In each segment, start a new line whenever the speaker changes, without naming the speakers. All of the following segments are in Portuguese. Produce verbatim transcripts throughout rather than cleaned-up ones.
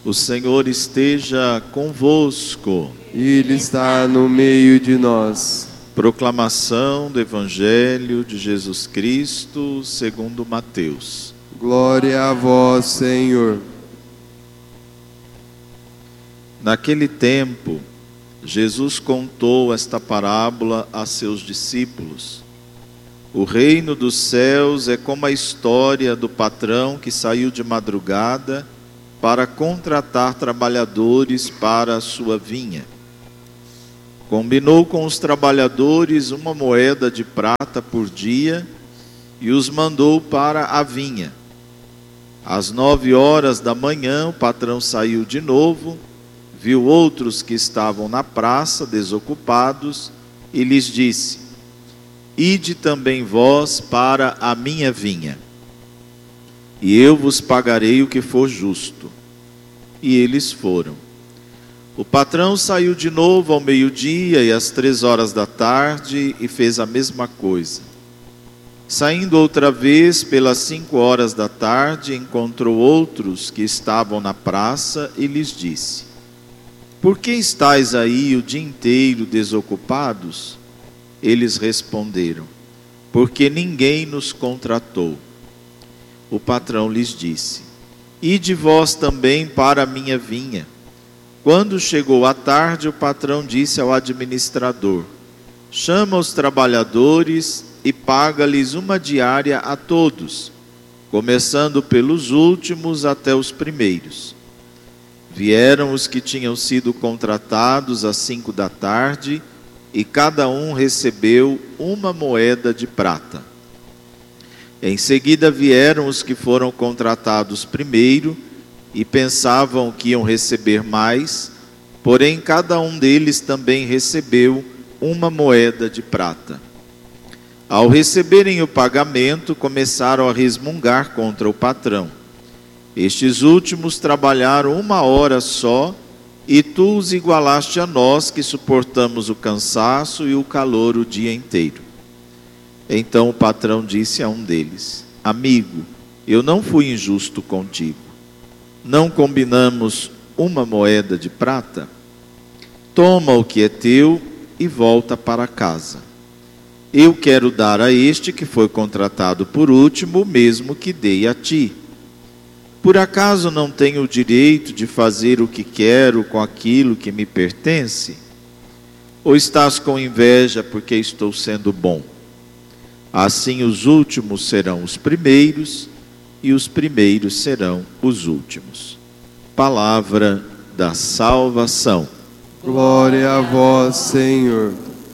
O Senhor esteja convosco.
Ele está no meio de nós.
Proclamação do Evangelho de Jesus Cristo segundo Mateus.
Glória a vós, Senhor.
Naquele tempo, Jesus contou esta parábola a seus discípulos. O reino dos céus é como a história do patrão que saiu de madrugada para contratar trabalhadores para a sua vinha. Combinou com os trabalhadores uma moeda de prata por dia e os mandou para a vinha. Às nove horas da manhã, o patrão saiu de novo, viu outros que estavam na praça, desocupados, e lhes disse: Ide também vós para a minha vinha, e eu vos pagarei o que for justo. E eles foram. O patrão saiu de novo ao meio-dia e às três horas da tarde e fez a mesma coisa. Saindo outra vez pelas cinco horas da tarde, encontrou outros que estavam na praça e lhes disse: Por que estáis aí o dia inteiro desocupados? Eles responderam: Porque ninguém nos contratou. O patrão lhes disse: Ide vós também para a minha vinha. Quando chegou a tarde, o patrão disse ao administrador: Chama os trabalhadores e paga-lhes uma diária a todos, começando pelos últimos até os primeiros. Vieram os que tinham sido contratados às cinco da tarde, e cada um recebeu uma moeda de prata. Em seguida vieram os que foram contratados primeiro e pensavam que iam receber mais, porém cada um deles também recebeu uma moeda de prata. Ao receberem o pagamento, começaram a resmungar contra o patrão. Estes últimos trabalharam uma hora só, e tu os igualaste a nós, que suportamos o cansaço e o calor o dia inteiro. Então o patrão disse a um deles: Amigo, eu não fui injusto contigo. Não combinamos uma moeda de prata? Toma o que é teu e volta para casa. Eu quero dar a este que foi contratado por último o mesmo que dei a ti. Por acaso não tenho o direito de fazer o que quero com aquilo que me pertence? Ou estás com inveja porque estou sendo bom? Assim os últimos serão os primeiros, e os primeiros serão os últimos. Palavra da salvação.
Glória a vós, Senhor.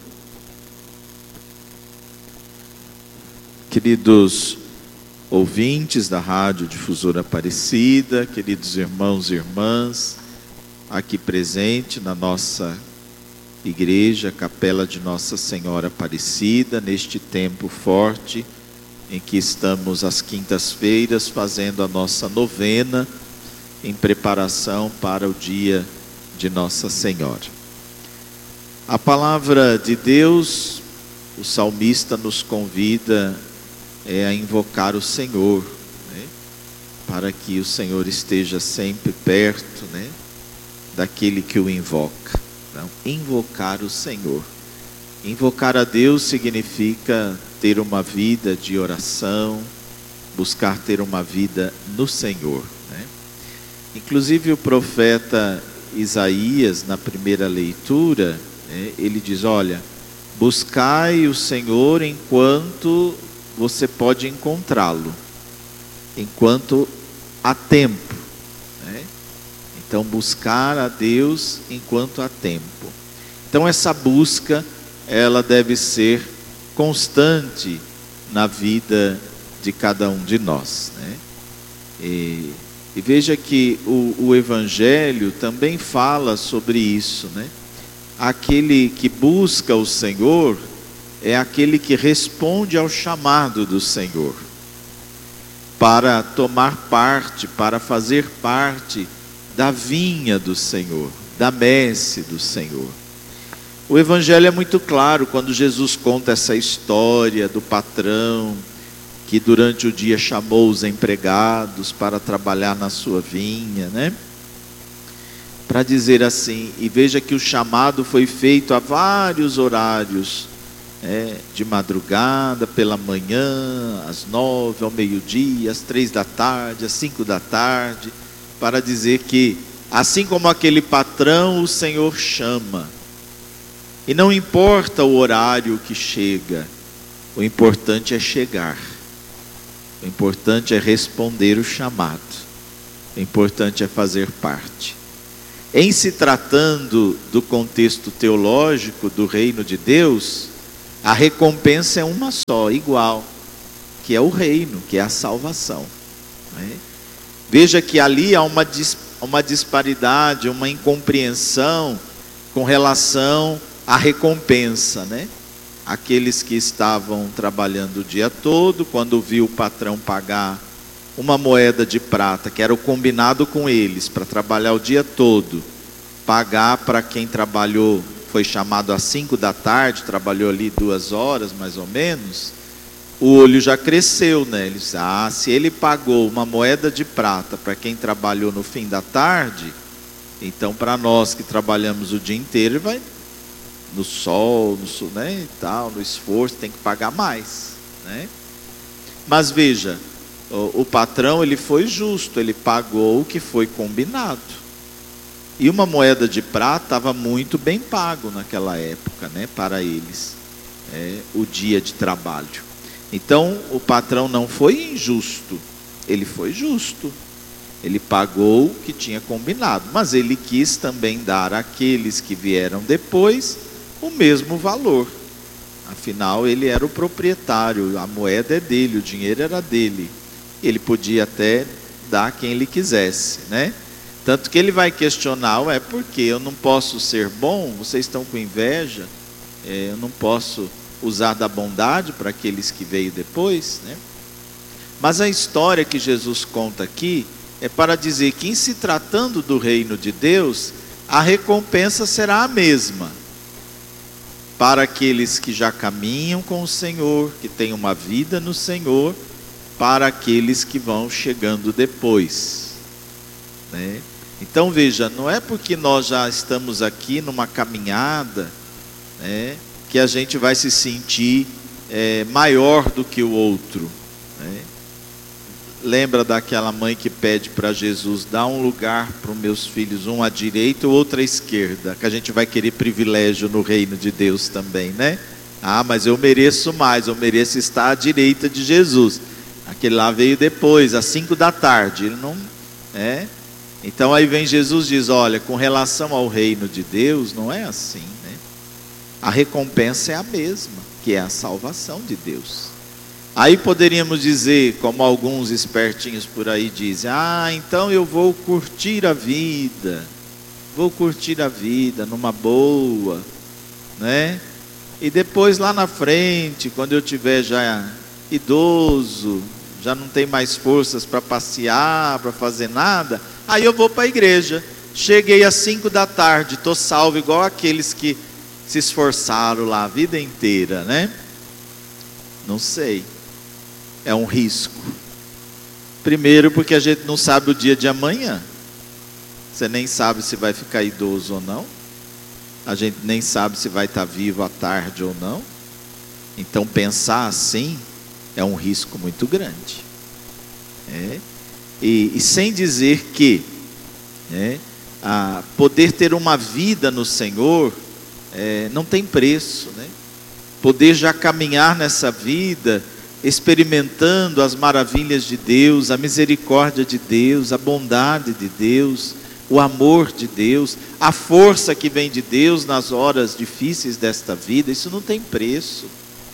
Queridos ouvintes da Rádio Difusora Aparecida, queridos irmãos e irmãs, aqui presente na nossa igreja, Capela de Nossa Senhora Aparecida, neste tempo forte em que estamos às quintas-feiras fazendo a nossa novena em preparação para o dia de Nossa Senhora. A palavra de Deus, o salmista nos convida é a invocar o Senhor, né? Para que o Senhor esteja sempre perto, né? Daquele que o invoca. Então, invocar o Senhor. Invocar a Deus significa ter uma vida de oração, buscar ter uma vida no Senhor, né? Inclusive o profeta Isaías, na primeira leitura, né, ele diz: olha, buscai o Senhor enquanto você pode encontrá-lo, enquanto há tempo, né? Então buscar a Deus enquanto há tempo. Então essa busca, ela deve ser constante na vida de cada um de nós, né? E, e veja que o, o Evangelho também fala sobre isso, né? Aquele que busca o Senhor é aquele que responde ao chamado do Senhor para tomar parte, para fazer parte da vinha do Senhor, da messe do Senhor. O Evangelho é muito claro quando Jesus conta essa história do patrão que durante o dia chamou os empregados para trabalhar na sua vinha, né? para dizer assim, e veja que o chamado foi feito a vários horários, é, de madrugada, pela manhã, às nove, ao meio-dia, às três da tarde, às cinco da tarde, para dizer que, assim como aquele patrão, o Senhor chama. E não importa o horário que chega, o importante é chegar. O importante é responder o chamado. O importante é fazer parte. Em se tratando do contexto teológico do reino de Deus, a recompensa é uma só, igual, que é o reino, que é a salvação. Né? Veja que ali há uma, dis, uma disparidade, uma incompreensão com relação à recompensa, né? Aqueles que estavam trabalhando o dia todo, quando viu o patrão pagar uma moeda de prata, que era o combinado com eles, para trabalhar o dia todo, pagar para quem trabalhou, foi chamado às cinco da tarde, trabalhou ali duas horas mais ou menos, o olho já cresceu, né? Ele disse, ah, se ele pagou uma moeda de prata para quem trabalhou no fim da tarde, então para nós que trabalhamos o dia inteiro, vai no sol, no, né, e tal, no esforço, tem que pagar mais, né? Mas veja, o, o patrão, ele foi justo, ele pagou o que foi combinado. E uma moeda de prata estava muito bem pago naquela época, né, para eles, é, o dia de trabalho. Então o patrão não foi injusto, ele foi justo, ele pagou o que tinha combinado, mas ele quis também dar àqueles que vieram depois o mesmo valor. Afinal, ele era o proprietário, a moeda é dele, o dinheiro era dele, ele podia até dar a quem ele quisesse, né? Tanto que ele vai questionar, é porque eu não posso ser bom, vocês estão com inveja, é, eu não posso usar da bondade para aqueles que veio depois, né? Mas a história que Jesus conta aqui é para dizer que, em se tratando do reino de Deus, a recompensa será a mesma para aqueles que já caminham com o Senhor, que têm uma vida no Senhor, para aqueles que vão chegando depois, né? Então veja, não é porque nós já estamos aqui numa caminhada, né, que a gente vai se sentir é, maior do que o outro, né? Lembra daquela mãe que pede para Jesus, dá um lugar para os meus filhos, um à direita e outro à esquerda, que a gente vai querer privilégio no reino de Deus também, né? Ah, mas eu mereço mais, eu mereço estar à direita de Jesus. Aquele lá veio depois, às cinco da tarde, ele não... é... Então aí vem Jesus e diz, olha, com relação ao reino de Deus, não é assim, né? A recompensa é a mesma, que é a salvação de Deus. Aí poderíamos dizer, como alguns espertinhos por aí dizem, ah, então eu vou curtir a vida, vou curtir a vida numa boa, né? E depois lá na frente, quando eu tiver já idoso, já não tem mais forças para passear, para fazer nada, aí eu vou para a igreja. Cheguei às cinco da tarde, estou salvo igual aqueles que se esforçaram lá a vida inteira, né? Não sei, é um risco. Primeiro porque a gente não sabe o dia de amanhã. Você nem sabe se vai ficar idoso ou não. A gente nem sabe se vai estar vivo à tarde ou não. Então pensar assim é um risco muito grande. É. E, e sem dizer que é, a poder ter uma vida no Senhor é, não tem preço, né? Poder já caminhar nessa vida experimentando as maravilhas de Deus, a misericórdia de Deus, a bondade de Deus, o amor de Deus, a força que vem de Deus nas horas difíceis desta vida, isso não tem preço.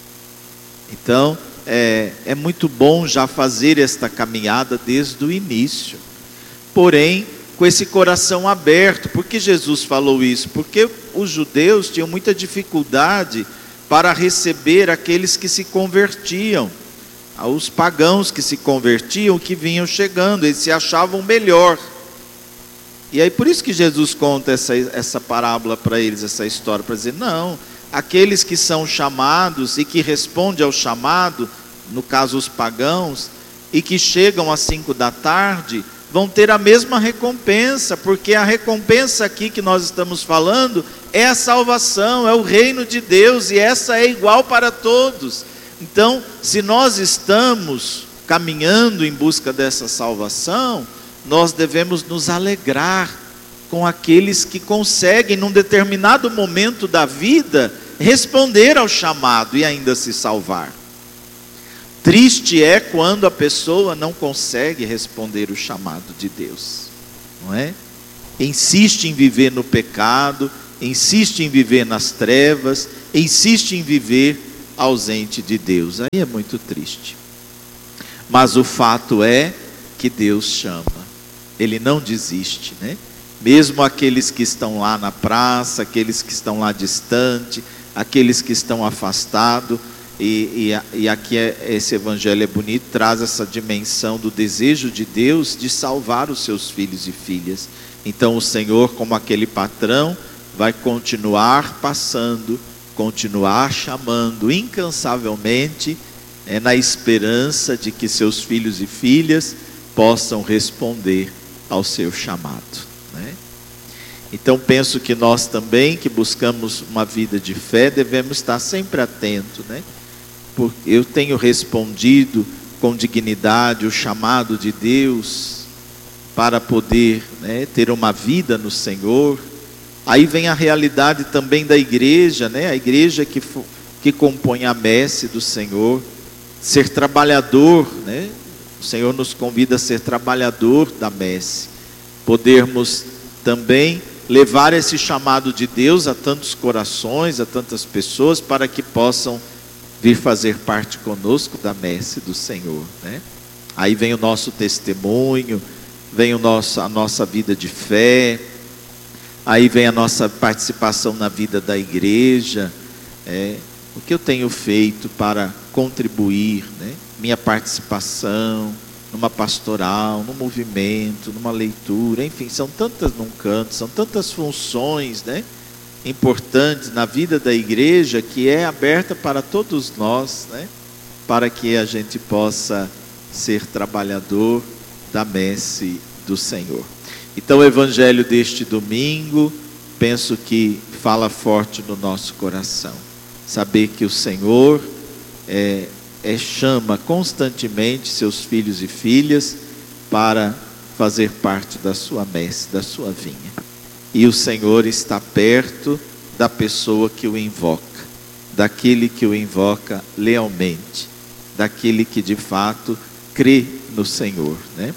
Então é, é muito bom já fazer esta caminhada desde o início, porém com esse coração aberto. Por que Jesus falou isso? Porque os judeus tinham muita dificuldade para receber aqueles que se convertiam, os pagãos que se convertiam, que vinham chegando, eles se achavam melhor. E aí por isso que Jesus conta essa, essa parábola para eles, essa história, para dizer, não, aqueles que são chamados e que respondem ao chamado, no caso os pagãos, e que chegam às cinco da tarde, vão ter a mesma recompensa, porque a recompensa aqui que nós estamos falando é a salvação, é o reino de Deus, e essa é igual para todos. Então, se nós estamos caminhando em busca dessa salvação, nós devemos nos alegrar com aqueles que conseguem, num determinado momento da vida, responder ao chamado e ainda se salvar. Triste é quando a pessoa não consegue responder o chamado de Deus, não é? Insiste em viver no pecado, insiste em viver nas trevas, insiste em viver ausente de Deus. Aí é muito triste. Mas o fato é que Deus chama, Ele não desiste, né? Mesmo aqueles que estão lá na praça, aqueles que estão lá distante, aqueles que estão afastados, e, e, e aqui é, esse evangelho é bonito, traz essa dimensão do desejo de Deus de salvar os seus filhos e filhas. Então o Senhor, como aquele patrão, vai continuar passando, continuar chamando incansavelmente, é, na esperança de que seus filhos e filhas possam responder ao seu chamado, né? Então penso que nós também, que buscamos uma vida de fé, devemos estar sempre atentos, né? Porque eu tenho respondido com dignidade o chamado de Deus para poder, né, ter uma vida no Senhor. Aí vem a realidade também da igreja, né? A igreja que, que compõe a messe do Senhor, ser trabalhador, né? O Senhor nos convida a ser trabalhador da messe, podermos também levar esse chamado de Deus a tantos corações, a tantas pessoas, para que possam vir fazer parte conosco da messe do Senhor, né? Aí vem o nosso testemunho, vem o nosso, a nossa vida de fé, aí vem a nossa participação na vida da igreja, é, o que eu tenho feito para contribuir, né? Minha participação numa pastoral, num movimento, numa leitura, enfim, são tantas num canto, são tantas funções, né, importantes na vida da igreja, que é aberta para todos nós, né, para que a gente possa ser trabalhador da messe do Senhor. Então o evangelho deste domingo, penso que fala forte no nosso coração, saber que o Senhor é, é, chama constantemente seus filhos e filhas para fazer parte da sua messe, da sua vinha. E o Senhor está perto da pessoa que o invoca, daquele que o invoca lealmente, daquele que de fato crê no Senhor, né?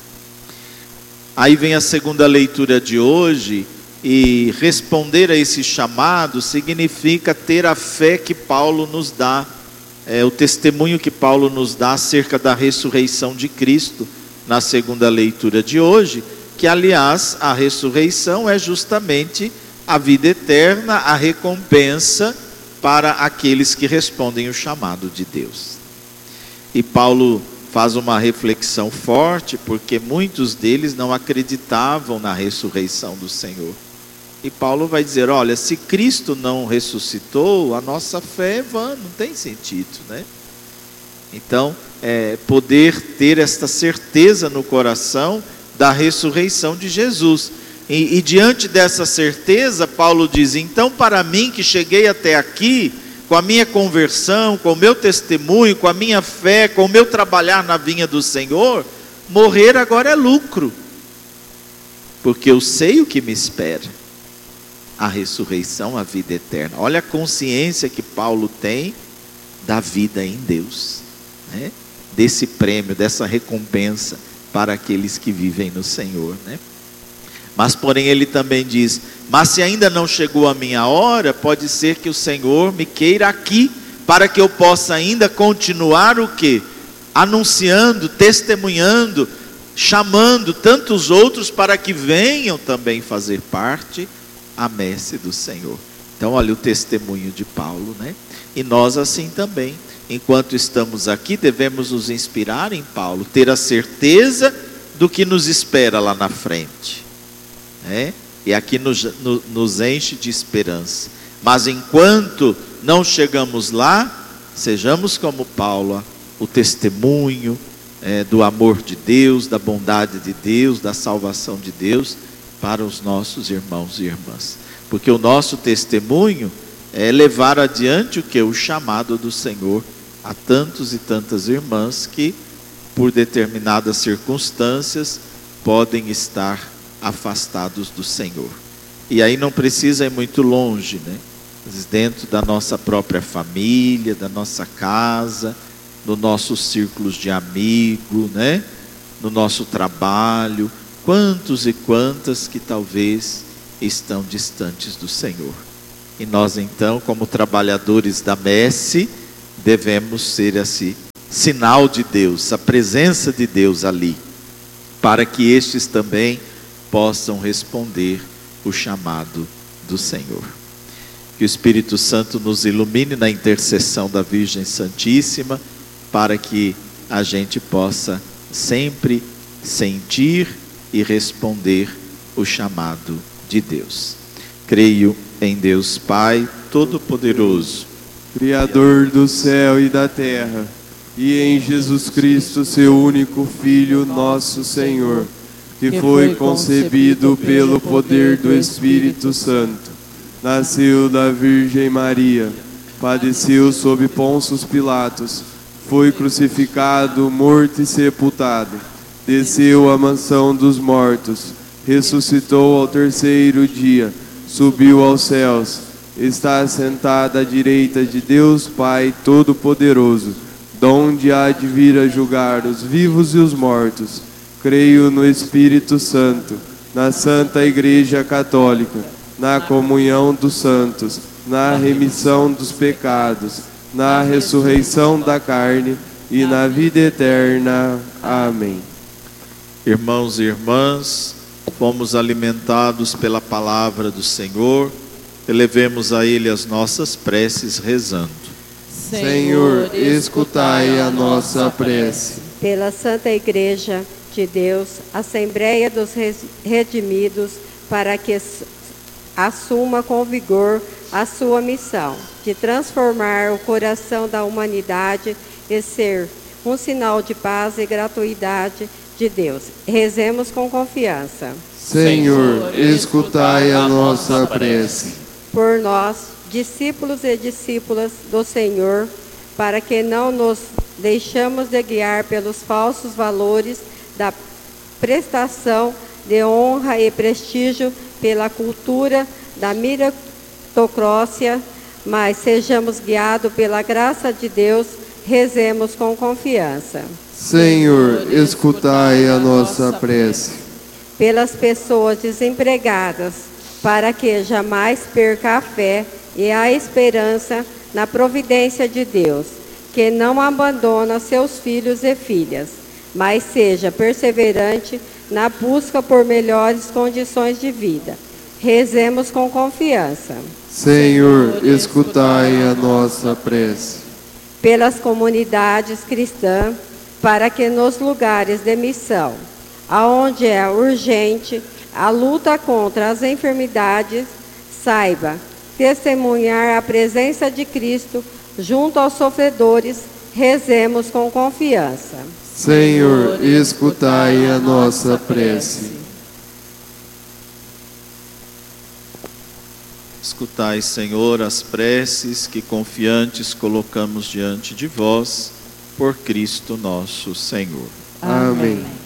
Aí vem a segunda leitura de hoje, e responder a esse chamado significa ter a fé que Paulo nos dá, é, o testemunho que Paulo nos dá acerca da ressurreição de Cristo, na segunda leitura de hoje, que aliás a ressurreição é justamente a vida eterna, a recompensa para aqueles que respondem o chamado de Deus. E Paulo faz uma reflexão forte, porque muitos deles não acreditavam na ressurreição do Senhor. E Paulo vai dizer, olha, se Cristo não ressuscitou, a nossa fé é vã, não tem sentido, né? Então, é, poder ter esta certeza no coração da ressurreição de Jesus. E, e diante dessa certeza, Paulo diz, então para mim que cheguei até aqui, com a minha conversão, com o meu testemunho, com a minha fé, com o meu trabalhar na vinha do Senhor, morrer agora é lucro, porque eu sei o que me espera. A ressurreição, a vida eterna. Olha a consciência que Paulo tem da vida em Deus, né? Desse prêmio, dessa recompensa para aqueles que vivem no Senhor, né? Mas porém ele também diz, mas se ainda não chegou a minha hora, pode ser que o Senhor me queira aqui, para que eu possa ainda continuar o quê? Anunciando, testemunhando, chamando tantos outros para que venham também fazer parte a messe do Senhor. Então olha o testemunho de Paulo, né? E nós assim também, enquanto estamos aqui, devemos nos inspirar em Paulo, ter a certeza do que nos espera lá na frente, né? E aqui nos, nos enche de esperança. Mas enquanto não chegamos lá, sejamos como Paulo, o testemunho, é, do amor de Deus, da bondade de Deus, da salvação de Deus para os nossos irmãos e irmãs. Porque o nosso testemunho é levar adiante o que? O chamado do Senhor a tantos e tantas irmãs que, por determinadas circunstâncias, podem estar afastados do Senhor. E aí não precisa ir muito longe, né? Dentro da nossa própria família, da nossa casa, no nossos círculos de amigo, né? No nosso trabalho, quantos e quantas que talvez estão distantes do Senhor. E nós então, como trabalhadores da messe, devemos ser assim, sinal de Deus, a presença de Deus ali, para que estes também possam responder o chamado do Senhor. Que o Espírito Santo nos ilumine na intercessão da Virgem Santíssima, para que a gente possa sempre sentir e responder o chamado de Deus. Creio em Deus Pai Todo-Poderoso,
Criador do céu e da terra, e em Jesus Cristo, seu único Filho, nosso Senhor, que foi concebido pelo poder do Espírito Santo, nasceu da Virgem Maria, padeceu sob Pôncio Pilatos, foi crucificado, morto e sepultado, desceu à mansão dos mortos, ressuscitou ao terceiro dia, subiu aos céus, está sentado à direita de Deus Pai Todo-Poderoso, donde há de vir a julgar os vivos e os mortos. Creio no Espírito Santo, na Santa Igreja Católica, na comunhão dos santos, na remissão dos pecados, na ressurreição da carne e na vida eterna. Amém.
Irmãos e irmãs, fomos alimentados pela palavra do Senhor, elevemos a Ele as nossas preces rezando.
Senhor, escutai a nossa prece.
Pela Santa Igreja de Deus, Assembleia dos Redimidos, para que assuma com vigor a sua missão de transformar o coração da humanidade e ser um sinal de paz e gratuidade de Deus. Rezemos com confiança.
Senhor, escutai a nossa prece.
Por nós, discípulos e discípulas do Senhor, para que não nos deixamos de guiar pelos falsos valores da prestação de honra e prestígio, pela cultura da meritocracia, mas sejamos guiados pela graça de Deus. Rezemos com confiança.
Senhor, escutai a nossa prece.
Pelas pessoas desempregadas, para que jamais perca a fé e a esperança na providência de Deus, que não abandona seus filhos e filhas, mas seja perseverante na busca por melhores condições de vida. Rezemos com confiança.
Senhor, escutai a nossa prece.
Pelas comunidades cristãs, para que nos lugares de missão, aonde é urgente a luta contra as enfermidades, saiba testemunhar a presença de Cristo junto aos sofredores. Rezemos com confiança.
Senhor, escutai a nossa prece.
Escutai, Senhor, as preces que confiantes colocamos diante de vós, por Cristo nosso Senhor.
Amém.